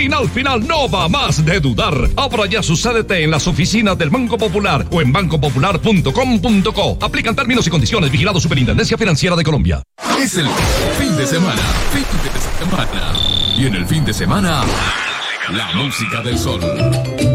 Final no va más de dudar. Abra ya su CDT en las oficinas del Banco Popular o en bancopopular.com.co. Aplican términos y condiciones. Vigilado Superintendencia Financiera de Colombia. Es el fin de semana. Y en el fin de semana, la música del sol.